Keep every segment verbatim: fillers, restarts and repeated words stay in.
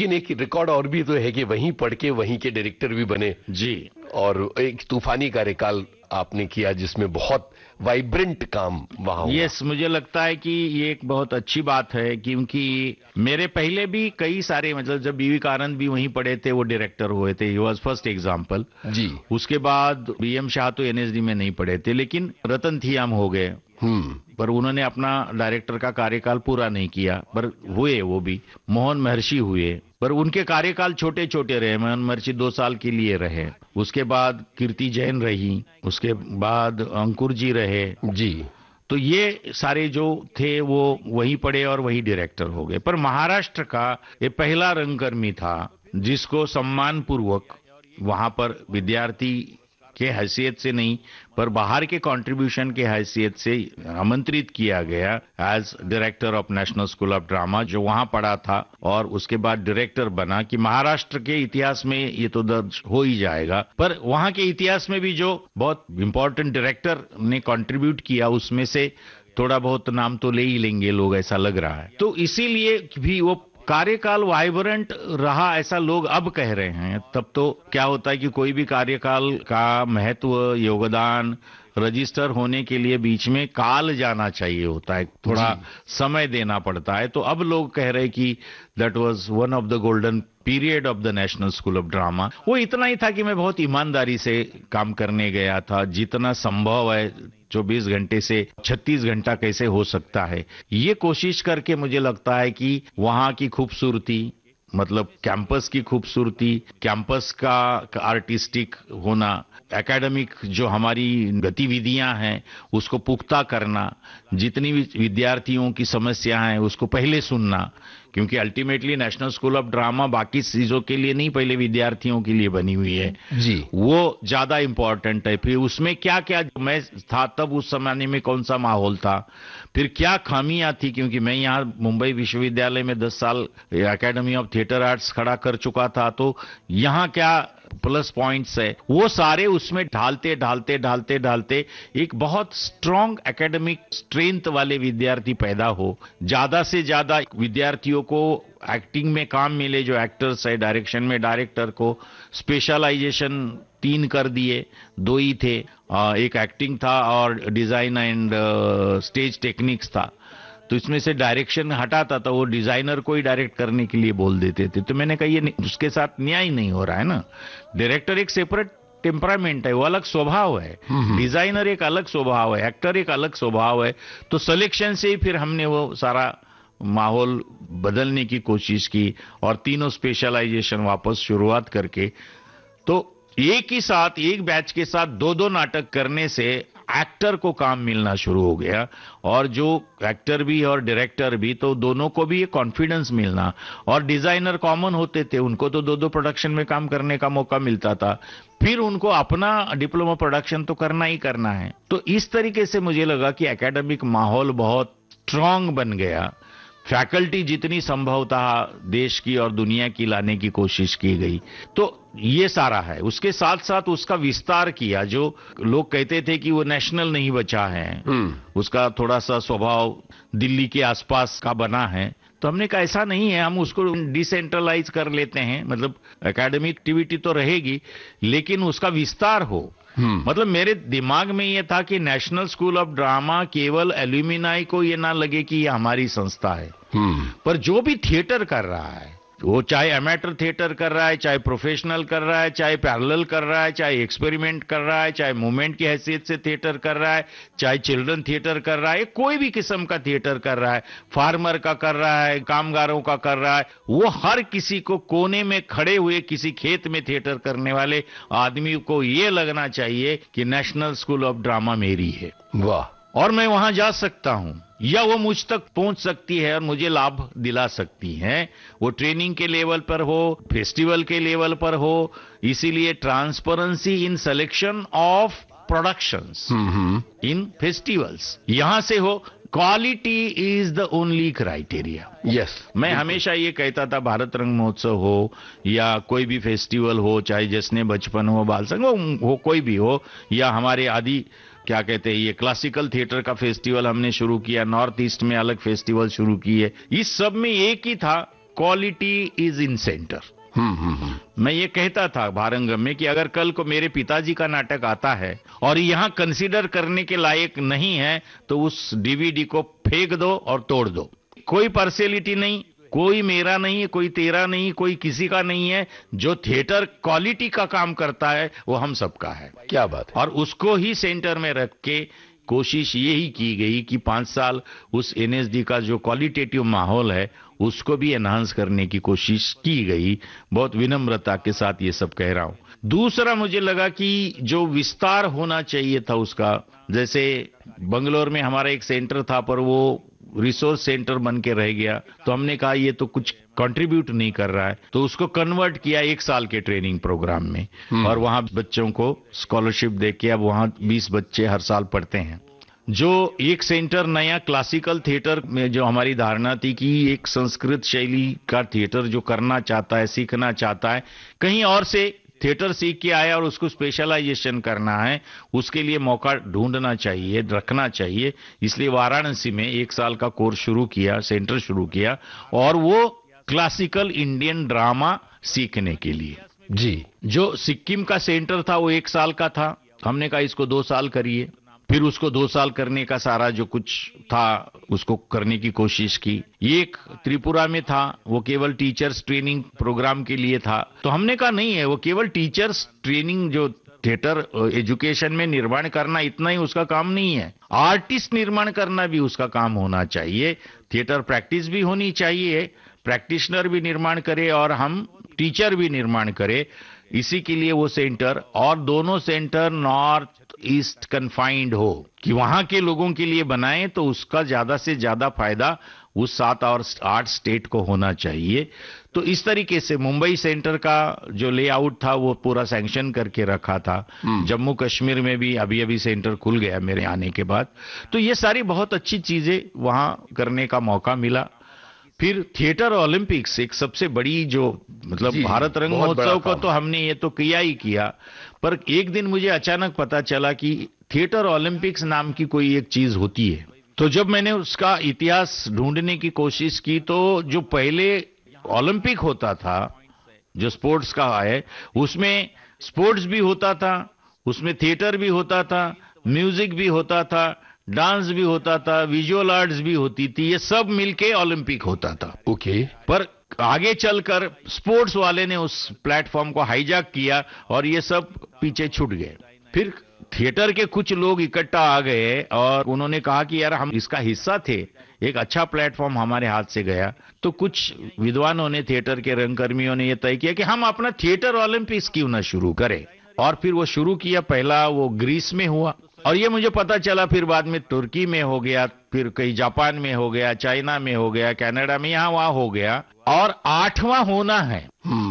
लेकिन एक रिकॉर्ड और भी तो है कि वहीं पढ़ के वहीं के डायरेक्टर भी बने जी, और एक तूफानी कार्यकाल आपने किया जिसमें बहुत वाइब्रेंट काम वहां हुआ। यस, मुझे लगता है कि ये एक बहुत अच्छी बात है, क्योंकि मेरे पहले भी कई सारे, मतलब जब बीवी कानंद भी वहीं पढ़े थे, वो डायरेक्टर हुए थे, ही वाज फर्स्ट एग्जांपल जी। उसके बाद बी एम शाह तो एनएसडी में नहीं पढ़े थे, लेकिन रतन थियाम हो गए, हम्म पर उन्होंने अपना डायरेक्टर का कार्यकाल पूरा नहीं किया, पर हुए वो भी। मोहन महर्षि हुए, पर उनके कार्यकाल छोटे छोटे रहे। मोहन महर्षि दो साल के लिए रहे, उसके बाद कीर्ति जैन रही, उसके बाद अंकुर जी रहे जी। तो ये सारे जो थे वो वहीं पढ़े और वहीं डायरेक्टर हो गए। पर महाराष्ट्र का ये पहला रंगकर्मी था जिसको सम्मान पूर्वक वहां पर विद्यार्थी के हैसियत से नहीं, पर बाहर के कंट्रीब्यूशन के हैसियत से आमंत्रित किया गया as director of national school of drama, जो वहां पढ़ा था और उसके बाद डायरेक्टर बना। कि महाराष्ट्र के इतिहास में ये तो दर्ज हो ही जाएगा, पर वहां के इतिहास में भी जो बहुत इंपॉर्टेंट डायरेक्टर ने कंट्रीब्यूट किया उसमें से थोड़ा बहुत नाम तो ले ही लेंगे लोग, ऐसा लग रहा है। तो इसीलिए भी वो कार्यकाल वाइब्रेंट रहा, ऐसा लोग अब कह रहे हैं। तब तो क्या होता है कि कोई भी कार्यकाल का महत्व, योगदान रजिस्टर होने के लिए बीच में काल जाना चाहिए होता है, थोड़ा समय देना पड़ता है। तो अब लोग कह रहे हैं कि that was one of the golden period of the national school of drama. वो इतना ही था कि मैं बहुत ईमानदारी से काम करने गया था, जितना संभव है चौबीस घंटे से छत्तीस घंटा कैसे हो सकता है, ये कोशिश करके मुझे लगता है कि वहां की खूबसूरती, मतलब कैंपस की खूबसूरती, कैंपस का आर्टिस्टिक होना, एकेडमिक जो हमारी गतिविधियां हैं उसको पुख्ता करना, जितनी भी विद्यार्थियों की समस्या है उसको पहले सुनना, क्योंकि ultimately national school of drama बाकी चीजों के लिए नहीं, पहले विद्यार्थियों के लिए बनी हुई है जी, वो ज्यादा इंपॉर्टेंट है। फिर उसमें क्या क्या, मैं था तब उस समय में कौन सा माहौल था, फिर क्या खामियां थी, क्योंकि मैं यहाँ मुंबई विश्वविद्यालय में दस साल एकेडमी ऑफ थिएटर आर्ट्स खड़ा कर चुका था, तो यहाँ क्या प्लस पॉइंट्स है, वो सारे उसमें ढालते ढालते ढालते ढालते एक बहुत स्ट्रांग एकेडमिक स्ट्रेंथ वाले विद्यार्थी पैदा हो, ज्यादा से ज्यादा विद्यार्थियों को एक्टिंग में काम मिले, जो एक्टर्स है, डायरेक्शन में डायरेक्टर को स्पेशलाइजेशन तीन कर दिए, दो ही थे, एक एक्टिंग था और डिजाइन एंड स्टेज टेक्निक्स था। तो इसमें से डायरेक्शन हटाता था, वो डिजाइनर को ही डायरेक्ट करने के लिए बोल देते थे। तो मैंने कहा ये उसके साथ न्याय नहीं हो रहा है ना, डायरेक्टर एक सेपरेट टेम्परामेंट है, वो अलग स्वभाव है, डिजाइनर एक अलग स्वभाव है, एक्टर एक अलग स्वभाव है। तो सिलेक्शन से ही फिर हमने वो सारा माहौल बदलने की कोशिश की और तीनों स्पेशलाइजेशन वापस शुरुआत करके, तो एक ही साथ एक बैच के साथ दो दो नाटक करने से एक्टर को काम मिलना शुरू हो गया, और जो एक्टर भी और डायरेक्टर भी, तो दोनों को भी ये कॉन्फिडेंस मिलना, और डिजाइनर कॉमन होते थे, उनको तो दो दो प्रोडक्शन में काम करने का मौका मिलता था, फिर उनको अपना डिप्लोमा प्रोडक्शन तो करना ही करना है। तो इस तरीके से मुझे लगा कि एकेडमिक माहौल बहुत स्ट्रांग बन गया, फैकल्टी जितनी संभवतः देश की और दुनिया की लाने की कोशिश की गई, तो ये सारा है। उसके साथ साथ उसका विस्तार किया, जो लोग कहते थे कि वो नेशनल नहीं बचा है, उसका थोड़ा सा स्वभाव दिल्ली के आसपास का बना है, तो हमने कहा ऐसा नहीं है, हम उसको डिसेंट्रलाइज कर लेते हैं, मतलब एकेडमिक एक्टिविटी तो रहेगी लेकिन उसका विस्तार हो। मतलब मेरे दिमाग में ये था कि नेशनल स्कूल ऑफ ड्रामा केवल एल्यूमिनाई को ये ना लगे कि ये हमारी संस्था है, पर जो भी थिएटर कर रहा है, वो चाहे एमेटर थिएटर कर रहा है, चाहे प्रोफेशनल कर रहा है, चाहे पैरेलल कर रहा है, चाहे एक्सपेरिमेंट कर रहा है, चाहे मूवमेंट की हैसियत से थिएटर कर रहा है, चाहे चिल्ड्रन थिएटर कर रहा है, कोई भी किस्म का थिएटर कर रहा है, फार्मर का कर रहा है, कामगारों का कर रहा है, वो हर किसी को कोने में खड़े हुए किसी खेत में थिएटर करने वाले आदमी को ये लगना चाहिए कि नेशनल स्कूल ऑफ ड्रामा मेरी है, वाह, और मैं वहां जा सकता हूं, या वो मुझ तक पहुंच सकती है और मुझे लाभ दिला सकती है, वो ट्रेनिंग के लेवल पर हो, फेस्टिवल के लेवल पर हो। इसीलिए transparency in selection of productions in festivals, यहां से हो, quality is the only criteria. Yes, मैं हमेशा ये कहता था, भारत रंग महोत्सव हो या कोई भी फेस्टिवल हो, चाहे जश्न बचपन हो, बाल संग हो, हो कोई भी हो, या हमारे आदि क्या कहते हैं ये क्लासिकल थिएटर का फेस्टिवल हमने शुरू किया, नॉर्थ ईस्ट में अलग फेस्टिवल शुरू किए, इस सब में एक ही था, क्वालिटी इज इन सेंटर। हम्म हम्म हम्म। मैं ये कहता था भारंगम में कि अगर कल को मेरे पिताजी का नाटक आता है और यहाँ कंसीडर करने के लायक नहीं है तो उस डीवीडी को फेंक दो और तोड़ दो। कोई पार्शियलिटी नहीं, कोई मेरा नहीं है, कोई तेरा नहीं, कोई किसी का नहीं है। जो थिएटर क्वालिटी का काम करता है वो हम सबका है। क्या बात है। और उसको ही सेंटर में रख के कोशिश यही की गई कि पांच साल उस एनएसडी का जो क्वालिटेटिव माहौल है उसको भी एनहांस करने की कोशिश की गई। बहुत विनम्रता के साथ ये सब कह रहा हूं। दूसरा, मुझे लगा कि जो विस्तार होना चाहिए था उसका, जैसे बंगलोर में हमारा एक सेंटर था पर वो रिसोर्स सेंटर बन के रह गया, तो हमने कहा ये तो कुछ कंट्रीब्यूट नहीं कर रहा है, तो उसको कन्वर्ट किया एक साल के ट्रेनिंग प्रोग्राम में और वहां बच्चों को स्कॉलरशिप देके अब वहां बीस बच्चे हर साल पढ़ते हैं। जो एक सेंटर नया क्लासिकल थिएटर में जो हमारी धारणा थी कि एक संस्कृत शैली का थिएटर जो करना चाहता है, सीखना चाहता है, कहीं और से थिएटर सीख के आया और उसको स्पेशलाइजेशन करना है, उसके लिए मौका ढूंढना चाहिए, रखना चाहिए। इसलिए वाराणसी में एक साल का कोर्स शुरू किया, सेंटर शुरू किया, और वो क्लासिकल इंडियन ड्रामा सीखने के लिए। जी। जो सिक्किम का सेंटर था वो एक साल का था, हमने कहा इसको दो साल करिए। फिर उसको दो साल करने का सारा जो कुछ था उसको करने की कोशिश की। एक त्रिपुरा में था, वो केवल टीचर्स ट्रेनिंग प्रोग्राम के लिए था, तो हमने कहा नहीं है, वो केवल टीचर्स ट्रेनिंग जो थिएटर एजुकेशन में निर्माण करना इतना ही उसका काम नहीं है, आर्टिस्ट निर्माण करना भी उसका काम होना चाहिए। थिएटर प्रैक्टिस भी होनी चाहिए, प्रैक्टिशनर भी निर्माण करे और हम टीचर भी निर्माण करे। इसी के लिए वो सेंटर, और दोनों सेंटर नॉर्थ ईस्ट कन्फाइंड हो कि वहां के लोगों के लिए बनाएं, तो उसका ज्यादा से ज्यादा फायदा उस सात और आठ स्टेट को होना चाहिए। तो इस तरीके से मुंबई सेंटर का जो लेआउट था वो पूरा सैंक्शन करके रखा था। जम्मू कश्मीर में भी अभी अभी सेंटर खुल गया मेरे आने के बाद। तो ये सारी बहुत अच्छी चीजें वहां करने का मौका मिला। फिर थिएटर ओलंपिक्स एक सबसे बड़ी जो मतलब भारत रंग महोत्सव को तो हमने ये तो किया ही किया, पर एक दिन मुझे अचानक पता चला कि थिएटर ओलंपिक्स नाम की कोई एक चीज होती है। तो जब मैंने उसका इतिहास ढूंढने की कोशिश की तो जो पहले ओलंपिक होता था जो स्पोर्ट्स का है, उसमें स्पोर्ट्स भी होता था, उसमें थिएटर भी होता था, म्यूजिक भी होता था, डांस भी होता था, विजुअल आर्ट्स भी होती थी, ये सब मिलके ओलंपिक होता था। ओके। पर आगे चलकर स्पोर्ट्स वाले ने उस प्लेटफॉर्म को हाईजैक किया और ये सब पीछे छूट गए। फिर थिएटर के कुछ लोग इकट्ठा आ गए और उन्होंने कहा कि यार हम इसका हिस्सा थे, एक अच्छा प्लेटफॉर्म हमारे हाथ से गया। तो कुछ विद्वानों ने, थिएटर के रंगकर्मियों ने यह तय किया कि हम अपना थिएटर ओलंपिक्स क्यों ना शुरू करें, और फिर वो शुरू किया। पहला वो ग्रीस में हुआ और ये मुझे पता चला फिर बाद में तुर्की में हो गया, फिर कहीं जापान में हो गया, चाइना में हो गया, कनाडा में, यहाँ वहां हो गया, और आठवां होना है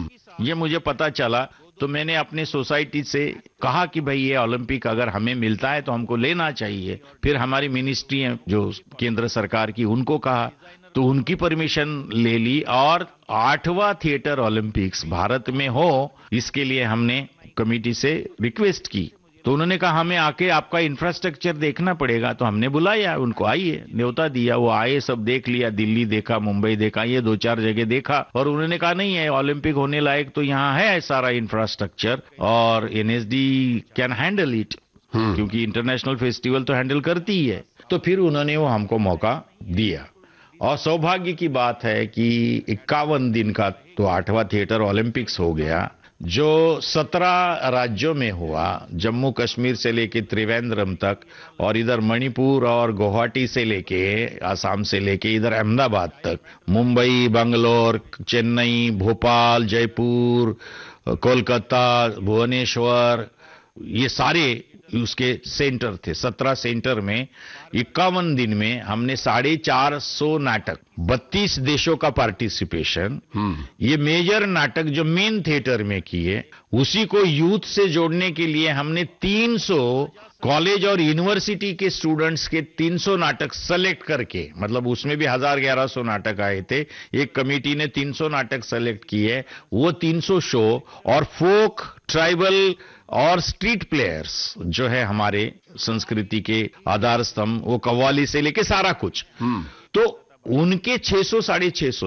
ये मुझे पता चला। तो मैंने अपने सोसाइटी से कहा कि भाई ये ओलंपिक अगर हमें मिलता है तो हमको लेना चाहिए। फिर हमारी मिनिस्ट्री है जो केंद्र सरकार की, उनको कहा, तो उनकी परमिशन ले ली और आठवां थिएटर ओलंपिक्स भारत में हो इसके लिए हमने कमेटी से रिक्वेस्ट की। तो उन्होंने कहा हमें आके आपका इंफ्रास्ट्रक्चर देखना पड़ेगा। तो हमने बुलाया उनको, आइए, न्योता दिया, वो आए, सब देख लिया, दिल्ली देखा, मुंबई देखा, ये दो चार जगह देखा, और उन्होंने कहा नहीं है ओलंपिक होने लायक तो यहाँ है सारा इंफ्रास्ट्रक्चर और एनएसडी कैन हैंडल इट, क्योंकि इंटरनेशनल फेस्टिवल तो हैंडल करती ही है। तो फिर उन्होंने वो हमको मौका दिया और सौभाग्य की बात है कि इक्यावन दिन का तो आठवां थिएटर ओलंपिक्स हो गया, जो सत्रह राज्यों में हुआ, जम्मू कश्मीर से लेके त्रिवेंद्रम तक, और इधर मणिपुर और गुवाहाटी से लेके, आसाम से लेके इधर अहमदाबाद तक, मुंबई, बंगलोर, चेन्नई, भोपाल, जयपुर, कोलकाता, भुवनेश्वर, ये सारे उसके सेंटर थे। सत्रह सेंटर में इक्यावन दिन में हमने साढ़े चार सौ नाटक, बत्तीस देशों का पार्टिसिपेशन, ये मेजर नाटक जो मेन थिएटर में किए, उसी को यूथ से जोड़ने के लिए हमने तीन सौ कॉलेज और यूनिवर्सिटी के स्टूडेंट्स के तीन सौ नाटक सेलेक्ट करके, मतलब उसमें भी हजार ग्यारह सौ नाटक आए थे, एक कमेटी ने तीन सौ नाटक सेलेक्ट किए, वो तीन सौ शो और फोक, ट्राइबल और स्ट्रीट प्लेयर्स जो है हमारे संस्कृति के आधार स्तंभ, वो कव्वाली से लेके सारा कुछ, तो उनके छह सौ साढ़े छह सौ शो,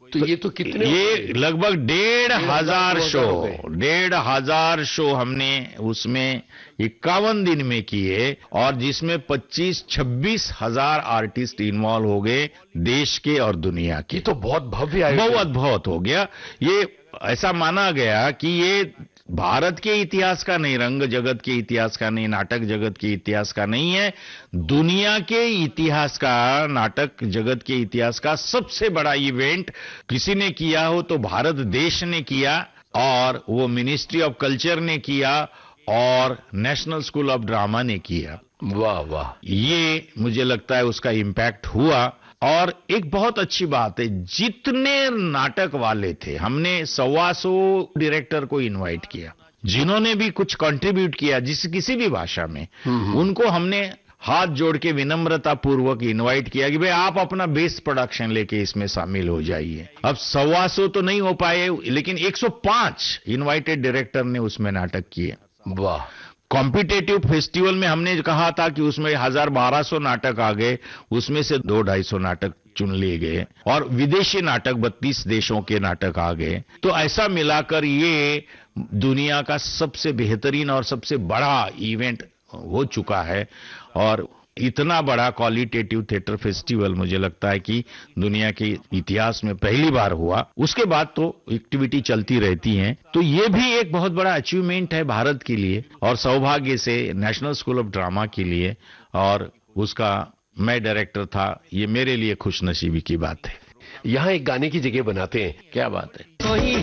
तो ये तो कितने ये लगभग डेढ़ हजार शो डेढ़ हजार शो हमने उसमें इक्यावन दिन में किए, और जिसमें पच्चीस छब्बीस हजार आर्टिस्ट इन्वॉल्व हो गए देश के और दुनिया के। ये तो बहुत भव्य आयोजन, बहुत बहुत हो गया। ये ऐसा माना गया कि ये भारत के इतिहास का नहीं, रंग जगत के इतिहास का नहीं, नाटक जगत के इतिहास का नहीं है, दुनिया के इतिहास का, नाटक जगत के इतिहास का सबसे बड़ा इवेंट किसी ने किया हो तो भारत देश ने किया, और वो मिनिस्ट्री ऑफ कल्चर ने किया और नेशनल स्कूल ऑफ ड्रामा ने किया। वाह वाह, ये मुझे लगता है उसका इम्पैक्ट हुआ। और एक बहुत अच्छी बात है, जितने नाटक वाले थे हमने सवा सौ डायरेक्टर को इनवाइट किया, जिन्होंने भी कुछ कंट्रीब्यूट किया जिस किसी भी भाषा में, उनको हमने हाथ जोड़ के विनम्रता पूर्वक इनवाइट किया कि भाई आप अपना बेस्ट प्रोडक्शन लेके इसमें शामिल हो जाइए। अब सवा सौ तो नहीं हो पाए, लेकिन एक सौ पाँच इनवाइटेड डायरेक्टर ने उसमें नाटक किए। वाह। कॉम्पिटेटिव फेस्टिवल में हमने कहा था कि उसमें हजार बारह सौ नाटक आ गए, उसमें से दो ढाई सौ नाटक चुन लिए गए, और विदेशी नाटक बत्तीस देशों के नाटक आ गए। तो ऐसा मिलाकर ये दुनिया का सबसे बेहतरीन और सबसे बड़ा इवेंट हो चुका है, और इतना बड़ा क्वालिटेटिव थिएटर फेस्टिवल मुझे लगता है कि दुनिया के इतिहास में पहली बार हुआ। उसके बाद तो एक्टिविटी चलती रहती हैं, तो ये भी एक बहुत बड़ा अचीवमेंट है भारत के लिए, और सौभाग्य से नेशनल स्कूल ऑफ ड्रामा के लिए, और उसका मैं डायरेक्टर था, ये मेरे लिए खुशनसीबी की बात है। यहाँ एक गाने की जगह बनाते हैं, क्या बात है।